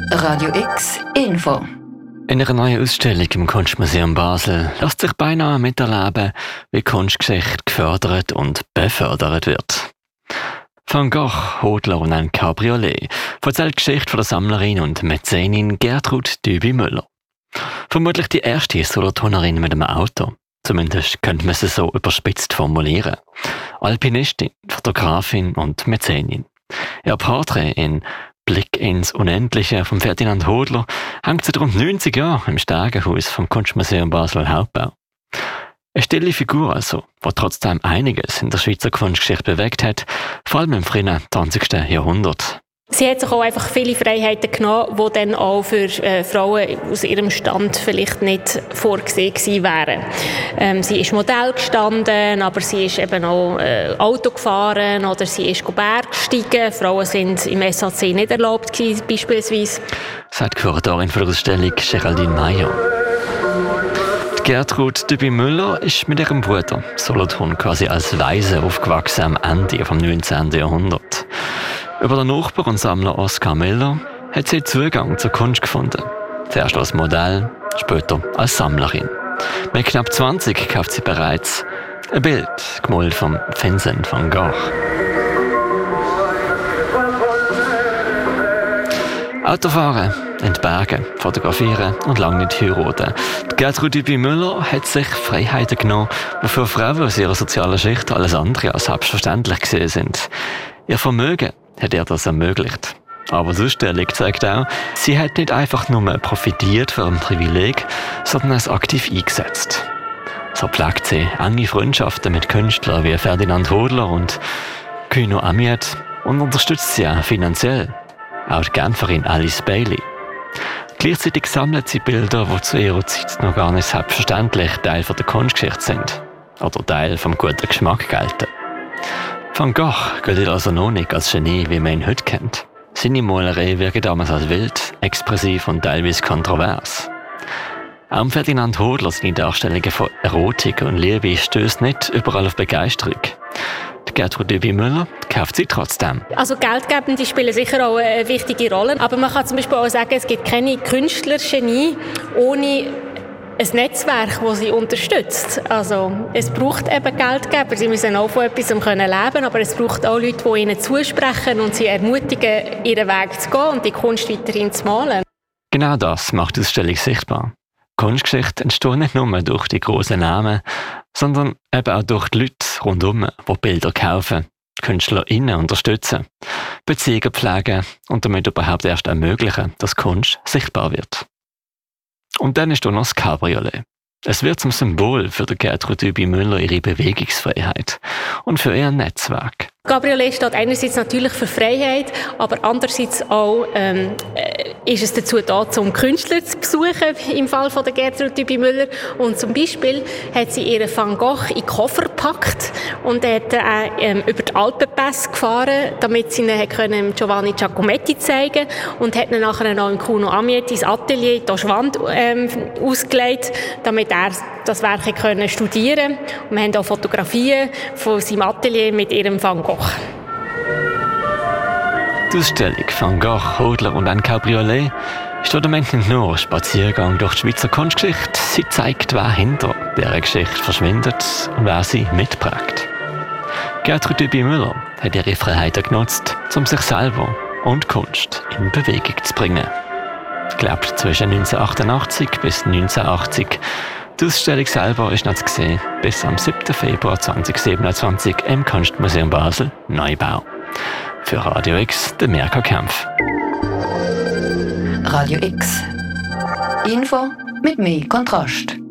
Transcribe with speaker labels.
Speaker 1: Radio X Info.
Speaker 2: In einer neuen Ausstellung im Kunstmuseum Basel lässt sich beinahe miterleben, wie Kunstgeschichte gefördert und befördert wird. Van Gogh, Hodler und ein Cabriolet erzählt die Geschichte von der Sammlerin und Mäzenin Gertrud Düby-Müller. Vermutlich die erste Solothurnerin mit einem Auto. Zumindest könnte man sie so überspitzt formulieren. Alpinistin, Fotografin und Mäzenin. Ihr Porträt in Blick ins Unendliche von Ferdinand Hodler hängt seit rund 90 Jahren im Stegenhaus vom Kunstmuseum Basel Hauptbau. Eine stille Figur also, die trotzdem einiges in der Schweizer Kunstgeschichte bewegt hat, vor allem im frühen 20. Jahrhundert.
Speaker 3: Sie hat sich auch einfach viele Freiheiten genommen, die dann auch für Frauen aus ihrem Stand vielleicht nicht vorgesehen gewesen wären. Sie ist Modell gestanden, aber sie ist eben auch Auto gefahren oder sie ist Bergsteigen. Frauen sind im SAC nicht erlaubt gewesen, beispielsweise. Sagt
Speaker 2: die Kuratorin für die Ausstellung Geraldine Meyer. Gertrud Düby-Müller ist mit ihrem Bruder Solothurn quasi als Waise aufgewachsen am Ende des 19. Jahrhunderts. Über den Nachbar und Sammler Oskar Miller hat sie Zugang zur Kunst gefunden. Zuerst als Modell, später als Sammlerin. Mit knapp 20 kauft sie bereits ein Bild, gemalt von Vincent van Gogh. Autofahren, in die Berge, fotografieren und lange nicht heiraten. Gertrud Düby-Müller hat sich Freiheiten genommen, die für Frauen aus ihrer sozialen Schicht alles andere als selbstverständlich gesehen sind. Ihr Vermögen hat ihr das ermöglicht. Aber die Ausstellung zeigt auch, sie hat nicht einfach nur profitiert von ihrem Privileg, sondern es aktiv eingesetzt. So pflegt sie enge Freundschaften mit Künstlern wie Ferdinand Hodler und Kuno Amiet und unterstützt sie auch finanziell. Auch die Genferin Alice Bailey. Gleichzeitig sammelt sie Bilder, die zu ihrer Zeit noch gar nicht selbstverständlich Teil der Kunstgeschichte sind oder Teil vom guten Geschmack gelten. Van Gogh gilt also noch nicht als Genie, wie man ihn heute kennt. Seine Malerei wirken damals als wild, expressiv und teilweise kontrovers. Auch Ferdinand Hodler seine Darstellungen von Erotik und Liebe stößt nicht überall auf Begeisterung. Die Gertrud Düby-Müller kauft sie trotzdem.
Speaker 3: Also Geldgebende spielen sicher auch eine wichtige Rolle, aber man kann zum Beispiel auch sagen, es gibt keine Künstlergenie ohne ein Netzwerk, das sie unterstützt. Also, es braucht eben Geldgeber. Sie müssen auch von etwas leben können, aber es braucht auch Leute, die ihnen zusprechen und sie ermutigen, ihren Weg zu gehen und die Kunst weiterhin zu malen.
Speaker 2: Genau das macht die Ausstellung sichtbar. Kunstgeschichte entsteht nicht nur durch die grossen Namen, sondern eben auch durch die Leute rundherum, die Bilder kaufen, KünstlerInnen unterstützen, Beziehungen pflegen und damit überhaupt erst ermöglichen, dass Kunst sichtbar wird. Und dann ist da noch das Cabriolet. Es wird zum Symbol für die Gertrud Düby-Müller ihre Bewegungsfreiheit und für ihr Netzwerk.
Speaker 3: Cabriolet steht einerseits natürlich für Freiheit, aber andererseits auch ist es dazu da, um Künstler zu besuchen, im Fall von der Gertrud Düby-Müller. Und zum Beispiel hat sie ihren Van Gogh in den Koffer gepackt und hat über die Alpenpässe gefahren, damit sie ihn Giovanni Giacometti zeigen konnte und hat ihn nachher noch im Kuno Amiet ins Atelier, die Schwand ausgelegt, damit er das Werk studieren konnte. Und wir haben auch Fotografien von seinem Atelier mit ihrem Van Gogh.
Speaker 2: Die Ausstellung Van Gogh, Hodler und ein Cabriolet ist nicht nur ein Spaziergang durch die Schweizer Kunstgeschichte, sie zeigt, wer hinter dieser Geschichte verschwindet und wer sie mitprägt. Gertrud Düby-Müller hat ihre Freiheiten genutzt, um sich selber und Kunst in Bewegung zu bringen. Gelebt zwischen 1988 bis 1980. Die Ausstellung selber ist noch zu sehen bis am 7. Februar 2027 im Kunstmuseum Basel, Neubau. Für Radio X, der Mirka Kempf.
Speaker 1: Radio X. Info mit mehr Kontrast.